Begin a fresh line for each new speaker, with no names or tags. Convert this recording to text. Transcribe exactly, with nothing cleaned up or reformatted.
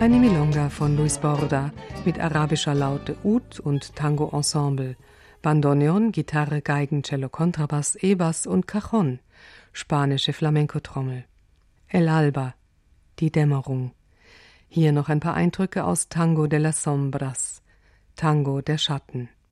Eine Milonga von Luis Borda mit arabischer Laute Oud und Tango-Ensemble, Bandoneon, Gitarre, Geigen, Cello, Kontrabass, E-Bass und Cajon, spanische Flamenco-Trommel. El Alba, die Dämmerung. Hier noch ein paar Eindrücke aus Tango de las Sombras, Tango der Schatten.